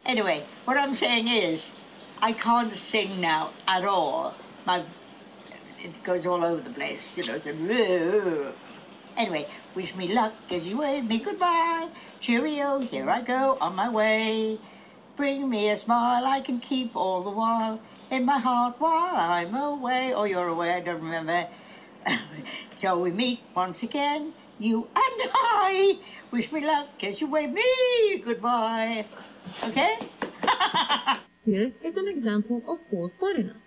Anyway, what I'm saying is, I can't sing now at all. It goes all over the place, you know. It's anyway, wish me luck as you wave me goodbye. Cheerio, here I go on my way. Bring me a smile I can keep all the while in my heart while I'm away. Oh, you're away, I don't remember. Shall we meet once again, you and I? Wish me luck as you wave me goodbye. Okay? Here is an example of four foreigner.